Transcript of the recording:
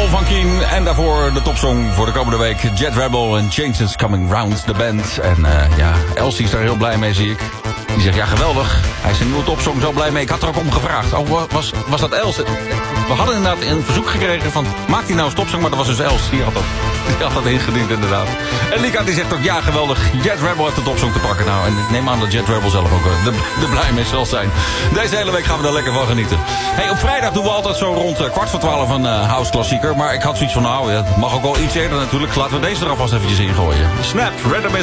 Rebel van Keen. En daarvoor de topsong voor de komende week. Jet Rebel en Changes Coming Round, de band. En Elsie is daar heel blij mee, zie ik. Die zegt, ja, geweldig. Hij is een nieuwe topsong zo blij mee. Ik had er ook om gevraagd. Oh, was dat Els? We hadden inderdaad een verzoek gekregen van... maak die nou een topsong, maar dat was dus Els. Die had dat ingediend, inderdaad. En Lika die zegt ook, ja, geweldig. Jet Rebel heeft de topsong te pakken. Nou, en ik neem aan dat Jet Rebel zelf ook de blij mee zal zijn. Deze hele week gaan we daar lekker van genieten. Hey, op vrijdag doen we altijd zo rond 11:15 een house klassieker. Maar ik had zoiets van, nou, het mag ook wel iets eerder natuurlijk. Laten we deze er alvast eventjes ingooien. Snap, Random